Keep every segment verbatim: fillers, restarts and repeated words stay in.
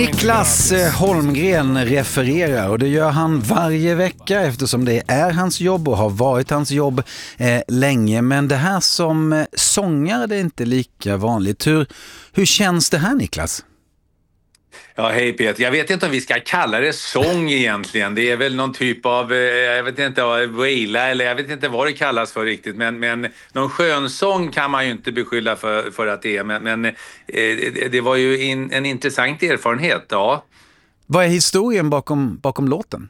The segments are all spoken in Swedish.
Niklas Holmgren refererar, och det gör han varje vecka eftersom det är hans jobb och har varit hans jobb eh, länge. Men det här som sångare, det är inte lika vanligt. Hur, hur känns det här, Niklas? Ja, hej Peter. Jag vet inte om vi ska kalla det sång egentligen. Det är väl någon typ av, jag vet inte, waila eller jag vet inte vad det kallas för riktigt. Men, men någon skönsång kan man ju inte beskylla för, för att det är. Men, men eh, det var ju in, en intressant erfarenhet, ja. Vad är historien bakom, bakom låten?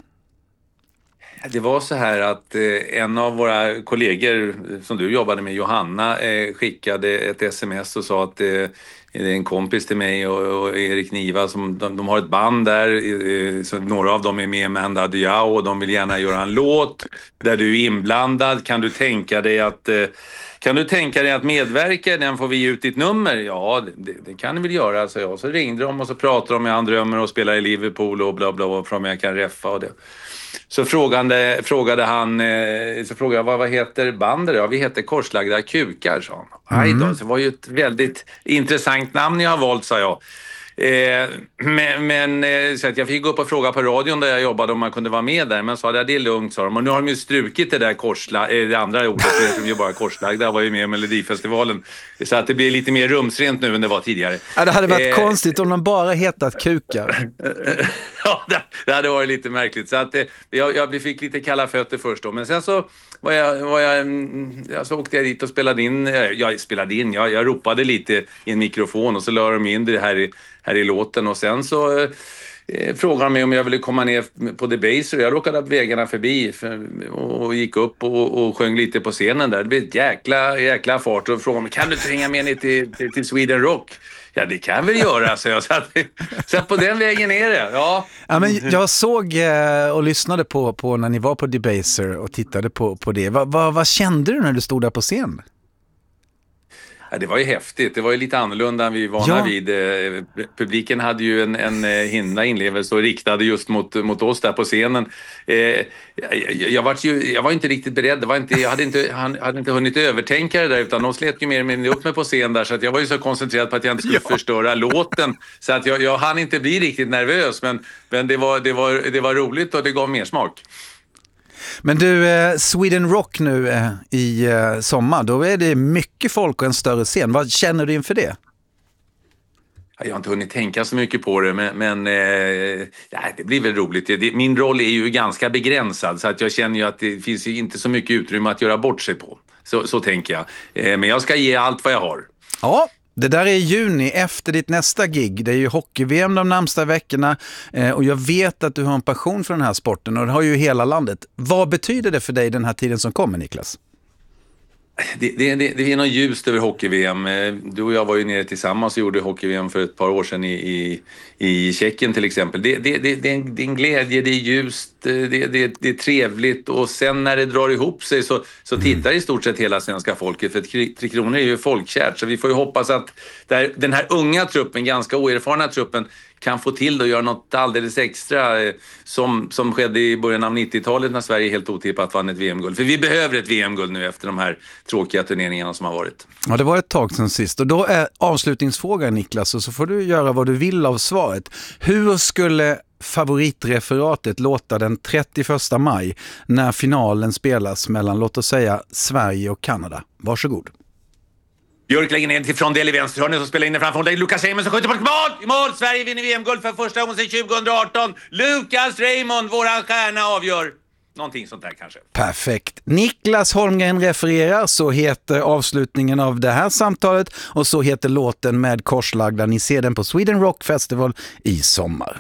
Det var så här att eh, en av våra kollegor som du jobbade med, Johanna, eh, skickade ett sms och sa att eh, det är en kompis till mig och, och Erik Niva som de, de har ett band där, eh, så några av dem är med med Manda Diao och de vill gärna göra en låt där du är inblandad. Kan du tänka dig att eh, kan du tänka dig att medverka? Den får vi ge ut ditt nummer. Ja, det, det kan ni väl göra, så jag. Så ringde de och så pratade de med han drömmer och spelar i Liverpool och bla bla bla, från jag kan reffa och det. Så frågade, frågade han, så frågade jag, vad, vad heter bandet? Ja, vi heter Korslagda kukar, sa han. Aj då, det var ju ett väldigt intressant namn jag har valt, sa jag. Eh, men men så att jag fick gå upp och fråga på radion där jag jobbade om man kunde vara med där. Men sa det, det är lugnt, sa de. Och nu har de ju strukit det där korsla, eh, det andra ordet, det är ju bara korslagda, var ju med i Melodifestivalen. Så att det blir lite mer rumsrent nu än det var tidigare. Ja, det hade varit eh, konstigt om de bara hetat kukar. Ja, det, det hade varit lite märkligt. Så att eh, jag, jag fick lite kalla fötter först då. Men sen så var jag, var jag, jag så åkte jag dit och spelade in. Jag spelade in, jag, jag ropade lite i en mikrofon och så la de in det här i här i låten och sen så eh, frågade de mig om jag ville komma ner på Debaser. Jag råkade upp vägarna förbi för, och gick upp och, och sjöng lite på scenen där. Det blev ett jäkla, jäkla fart och frågade mig, kan du inte hänga med ner till, till, till Sweden Rock? Ja, det kan väl göra, så jag satt, så på den vägen är det, ja. Ja, men jag såg eh, och lyssnade på, på när ni var på Debaser och tittade på, på det. Va, va, vad kände du när du stod där på scen? Ja, det var ju häftigt. Det var ju lite annorlunda än vi var vana ja. vid. Publiken hade ju en, en himla inlevelse och riktade just mot, mot oss där på scenen. Eh, jag, jag, var ju, jag var inte riktigt beredd. Det var inte, jag hade inte, han, hade inte hunnit övertänka det där, utan de slet ju mer med upp mig på scen där, så att jag var ju så koncentrerad på att jag inte skulle ja. förstöra låten. Så att jag, jag hann inte bli riktigt nervös, men, men det, var, det, var, det var roligt och det gav mer smak. Men du, eh, Sweden Rock nu eh, i eh, sommar, då är det mycket folk och en större scen. Vad känner du inför det? Jag har inte hunnit tänka så mycket på det, men, men eh, ja, det blir väl roligt. Det, min roll är ju ganska begränsad, så att jag känner ju att det finns ju inte så mycket utrymme att göra bort sig på. Så, så tänker jag. Eh, men jag ska ge allt vad jag har. Ja. Det där är juni efter ditt nästa gig. Det är ju hockey-V M de närmsta veckorna eh, och jag vet att du har en passion för den här sporten och det har ju hela landet. Vad betyder det för dig den här tiden som kommer, Niklas? Det, det, det, det är något ljust över hockey-V M. Du och jag var ju nere tillsammans och gjorde hockey-V M för ett par år sedan i, i, i Tjeckien till exempel. Det, det, det, det, är en, det är en glädje, det är ljust, det, det, det är trevligt, och sen när det drar ihop sig så, så tittar i stort sett hela svenska folket, för Tre Kronor är ju folkkärt, så vi får ju hoppas att där, den här unga truppen, ganska oerfarna truppen, kan få till det och göra något alldeles extra eh, som, som skedde i början av nittiotalet när Sverige helt otippat vann ett V M-guld. För vi behöver ett V M-guld nu efter de här tråkiga turneringarna som har varit. Ja, det var ett tag sedan sist. Och då är avslutningsfrågan, Niklas, och så får du göra vad du vill av svaret. Hur skulle favoritreferatet låta den trettioförsta maj när finalen spelas mellan, låt oss säga, Sverige och Kanada? Varsågod. Björk lägger ner till från del i vänsterhörnet som spelar in framför dig. Lukas Raymond som skjuter på ett mål! I mål! Sverige vinner V M-guld för första gången sedan tjugoarton. Lukas Raymond, våran stjärna, avgör. Någonting sånt där kanske. Perfekt. Niklas Holmgren refererar, så heter avslutningen av det här samtalet, och så heter låten med Korslagda. Ni ser den på Sweden Rock Festival i sommar.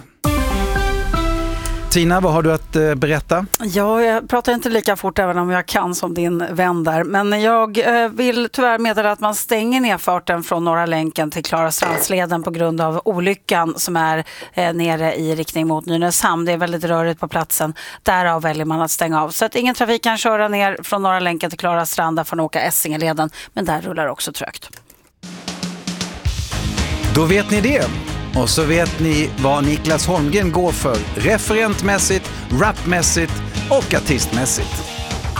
Tina, vad har du att eh, berätta? Ja, jag pratar inte lika fort även om jag kan som din vän där. Men jag eh, vill tyvärr meddela att man stänger ner farten från Norra länken till Klarastransleden på grund av olyckan som är eh, nere i riktning mot Nynäshamn. Det är väldigt rörigt på platsen. Därav väljer man att stänga av. Så att ingen trafik kan köra ner från Norra länken till Klarastrand. Där får man åka Essingeleden. Men där rullar också trögt. Då vet ni det. Och så vet ni vad Niklas Holmgren går för referentmässigt, rapmässigt och artistmässigt.